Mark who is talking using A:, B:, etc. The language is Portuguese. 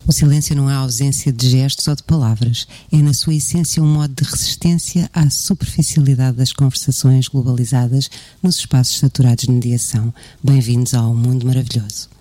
A: O silêncio não é a ausência de gestos ou de palavras. É, na sua essência, um modo de resistência à superficialidade das conversações globalizadas nos espaços saturados de mediação. Bem-vindos ao Mundo Maravilhoso.